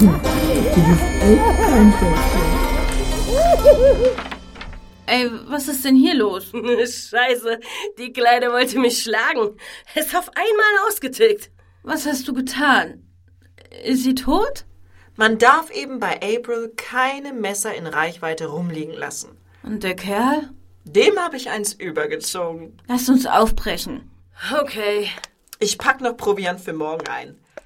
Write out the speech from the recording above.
Ey, was ist denn hier los? Scheiße, die Kleine wollte mich schlagen. Ist auf einmal ausgetickt. Was hast du getan? Ist sie tot? Man darf eben bei April keine Messer in Reichweite rumliegen lassen. Und der Kerl? Dem habe ich eins übergezogen. Lass uns aufbrechen. Okay. Ich pack noch Proviant für morgen ein.